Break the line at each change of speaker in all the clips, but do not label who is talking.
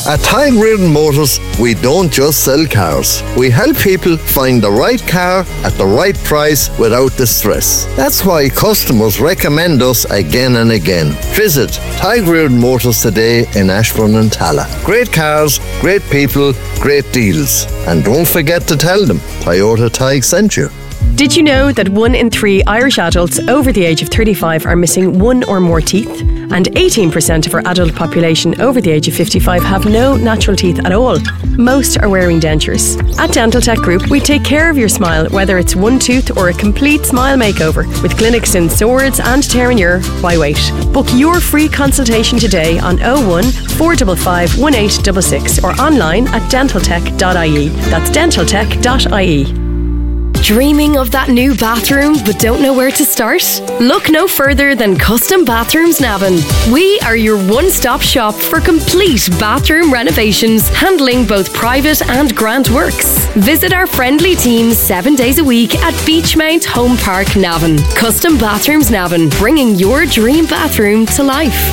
At Tyrone Motors, we don't just sell cars. We help people find the right car at the right price without the stress. That's why customers recommend us again and again. Visit Tyrone Motors today in Ashbourne and Talla. Great cars, great people, great deals. And don't forget to tell them Toyota Tig sent you.
Did you know that 1 in 3 Irish adults over the age of 35 are missing one or more teeth? And 18% of our adult population over the age of 55 have no natural teeth at all. Most are wearing dentures. At Dental Tech Group, we take care of your smile, whether it's one tooth or a complete smile makeover, with clinics in Swords and Terenure. Why wait? Book your free consultation today on 01 455 1866 or online at dentaltech.ie. That's dentaltech.ie. Dreaming of that new bathroom but don't know where to start? Look no further than Custom Bathrooms Navan. We are your one-stop shop for complete bathroom renovations, handling both private and grant works. Visit our friendly team 7 days a week at Beachmount Home Park, Navan. Custom Bathrooms Navan, bringing your dream bathroom to life.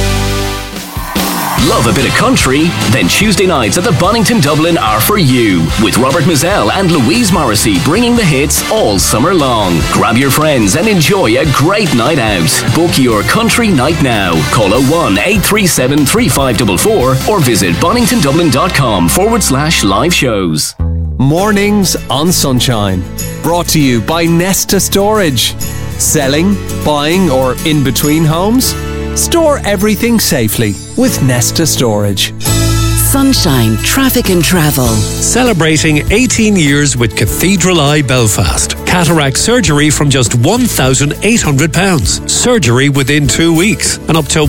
Love a bit of country? Then Tuesday nights at the Bonington Dublin are for you, with Robert Mizell and Louise Morrissey bringing the hits all summer long. Grab your friends and enjoy a great night out. Book your country night now. Call 01-837 3544 or visit boningtondublin.com/live shows.
Mornings on Sunshine. Brought to you by Nesta Storage. Selling, buying or in between homes? Store everything safely with Nesta Storage.
Sunshine Traffic and Travel.
Celebrating 18 years with Cathedral Eye Belfast. Cataract surgery from just £1,800. Surgery within 2 weeks. And up to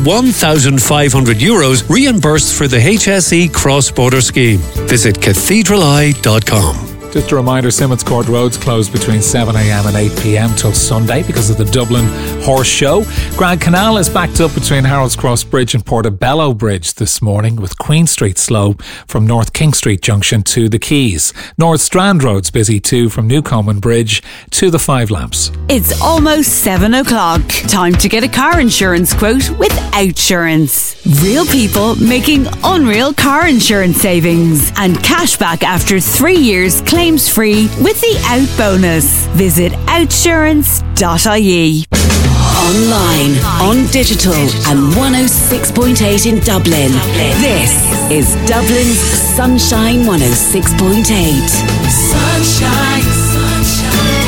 €1,500 reimbursed for the HSE cross-border scheme. Visit cathedraleye.com.
Just a reminder, Simmons Court Road's closed between 7am and 8pm till Sunday because of the Dublin Horse Show. Grand Canal is backed up between Harold's Cross Bridge and Portobello Bridge this morning, with Queen Street slow from North King Street Junction to the Quays. North Strand Road's busy too from Newcomen Bridge to the Five Lamps.
It's almost 7 o'clock. Time to get a car insurance quote with Outsurance. Real people making unreal car insurance savings and cashback after 3 years claims free with the Out bonus. Visit outsurance.ie.
Online, on digital and 106.8 in Dublin. This is Dublin's Sunshine 106.8.
Sunshine, sunshine,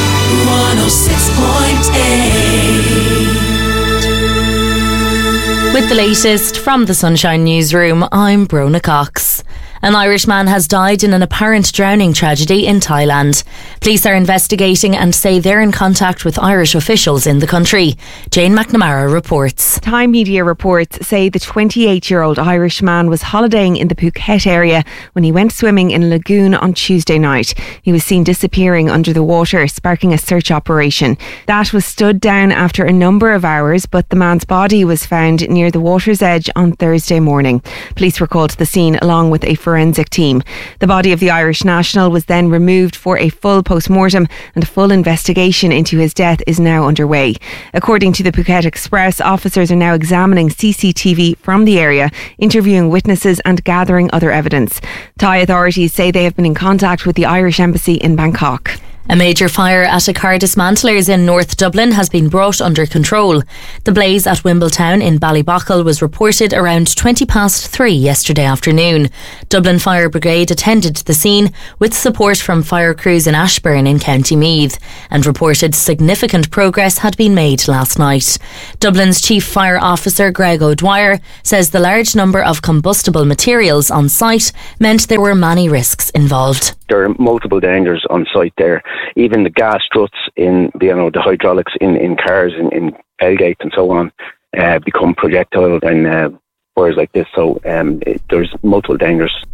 106.8.
With the latest from the Sunshine Newsroom, I'm Brona Cox. An Irish man has died in an apparent drowning tragedy in Thailand. Police are investigating and say they're in contact with Irish officials in the country. Jane McNamara reports.
Thai media reports say the 28-year-old Irish man was holidaying in the Phuket area when he went swimming in a lagoon on Tuesday night. He was seen disappearing under the water, sparking a search operation. That was stood down after a number of hours, but the man's body was found near the water's edge on Thursday morning. Police were called to the scene along with a forensic team. The body of the Irish national was then removed for a full post-mortem, and a full investigation into his death is now underway. According to the Phuket Express, officers are now examining CCTV from the area, interviewing witnesses and gathering other evidence. Thai authorities say they have been in contact with the Irish Embassy in Bangkok.
A major fire at a car dismantlers in North Dublin has been brought under control. The blaze at Wimbletown in Ballybockle was reported around 3:20 yesterday afternoon. Dublin Fire Brigade attended the scene with support from fire crews in Ashbourne in County Meath and reported significant progress had been made last night. Dublin's Chief Fire Officer Greg O'Dwyer says the large number of combustible materials on site meant there were many risks involved.
There are multiple dangers on site there. Even the gas struts in the hydraulics in cars, in tailgates and so on, become projectile and fires like this. So there's multiple dangers.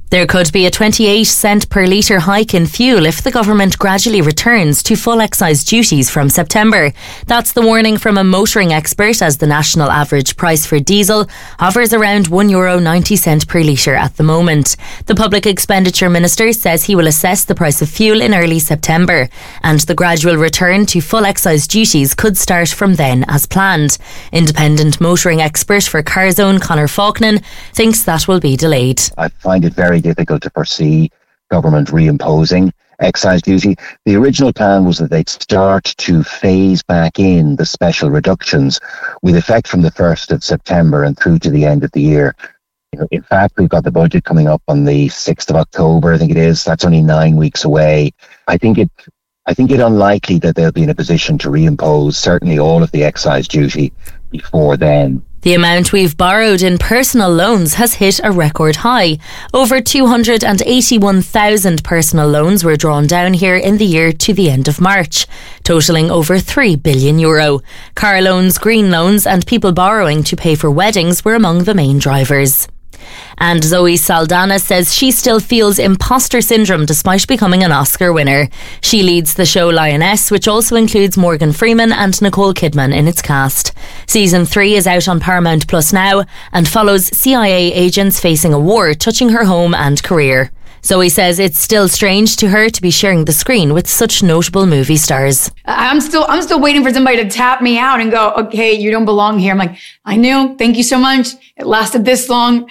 There could be a 28 cent per litre hike in fuel if the government gradually returns to full excise duties from September. That's the warning from a motoring expert, as the national average price for diesel hovers around €1.90 per litre at the moment. The Public Expenditure Minister says he will assess the price of fuel in early September, and the gradual return to full excise duties could start from then as planned. Independent motoring expert for CarZone, Conor Faulkner, thinks that will be delayed.
I find it very difficult to foresee government reimposing excise duty. The original plan was that they'd start to phase back in the special reductions with effect from the 1st of September and through to the end of the year. In fact, we've got the budget coming up on the 6th of October, I think it is. That's only 9 weeks away. I think it unlikely that they'll be in a position to reimpose certainly all of the excise duty before then.
The amount we've borrowed in personal loans has hit a record high. Over 281,000 personal loans were drawn down here in the year to the end of March, totalling over €3 billion. Car loans, green loans and people borrowing to pay for weddings were among the main drivers. And Zoe Saldana says she still feels imposter syndrome despite becoming an Oscar winner. She leads the show Lioness, which also includes Morgan Freeman and Nicole Kidman in its cast. Season 3 is out on Paramount Plus now and follows CIA agents facing a war touching her home and career. Zoe says it's still strange to her to be sharing the screen with such notable movie stars.
I'm still waiting for somebody to tap me out and go, okay, you don't belong here. I'm like, I knew, thank you so much. It lasted this long.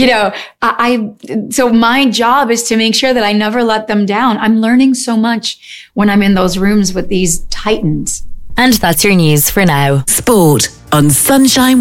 So my job is to make sure that I never let them down. I'm learning so much when I'm in those rooms with these titans.
And that's your news for now.
Sport on Sunshine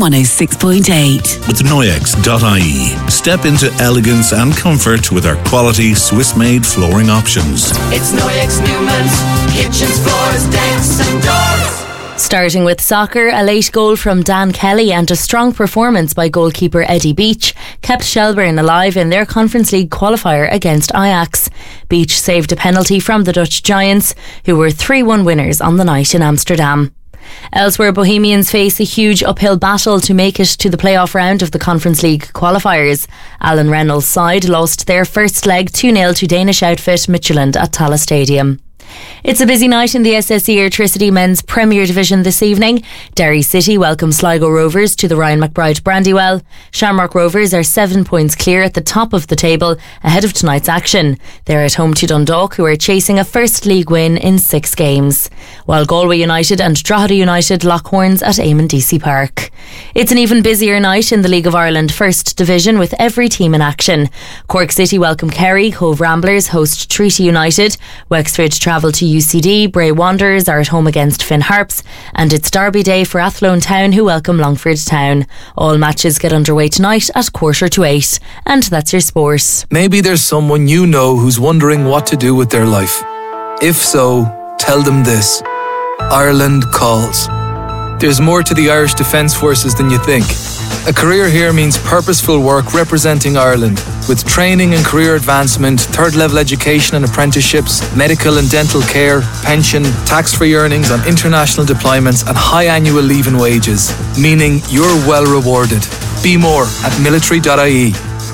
106.8.
With Noyex.ie. Step into elegance and comfort with our quality Swiss-made flooring options.
It's Noyex Newman's kitchens, floors, decks and doors.
Starting with soccer, a late goal from Dan Kelly and a strong performance by goalkeeper Eddie Beach kept Shelbourne alive in their Conference League qualifier against Ajax. Beach saved a penalty from the Dutch Giants, who were 3-1 winners on the night in Amsterdam. Elsewhere, Bohemians face a huge uphill battle to make it to the playoff round of the Conference League qualifiers. Alan Reynolds' side lost their first leg 2-0 to Danish outfit Midtjylland at Tallaght Stadium. It's a busy night in the SSE Airtricity Men's Premier Division this evening. Derry City welcome Sligo Rovers to the Ryan McBride Brandywell. Shamrock Rovers are 7 points clear at the top of the table ahead of tonight's action. They're at home to Dundalk, who are chasing a first league win in 6 games. While Galway United and Drogheda United lock horns at Eamon DC Park. It's an even busier night in the League of Ireland First Division with every team in action. Cork City welcome Kerry, Cove Ramblers host Treaty United, Wexford travel to UCD, Bray Wanderers are at home against Finn Harps, and it's Derby Day for Athlone Town, who welcome Longford Town. All matches get underway tonight at 7:45. And that's your sport.
Maybe there's someone you know who's wondering what to do with their life. If so, tell them this. Ireland calls. There's more to the Irish Defence Forces than you think. A career here means purposeful work representing Ireland, with training and career advancement, third-level education and apprenticeships, medical and dental care, pension, tax-free earnings on international deployments and high annual leave and wages, meaning you're well rewarded. Be more at military.ie.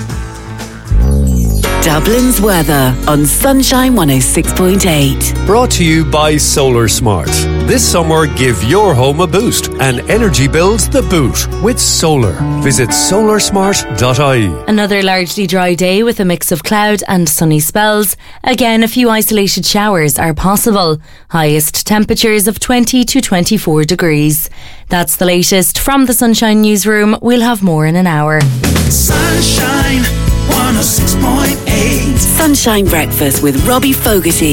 Dublin's weather on Sunshine 106.8.
Brought to you by Solar Smart. This summer, give your home a boost and energy bills the boot with solar. Visit solarsmart.ie.
Another largely dry day with a mix of cloud and sunny spells. Again, a few isolated showers are possible. Highest temperatures of 20 to 24 degrees. That's the latest from the Sunshine Newsroom. We'll have more in an hour.
Sunshine 106.8.
Sunshine Breakfast with Robbie Fogarty.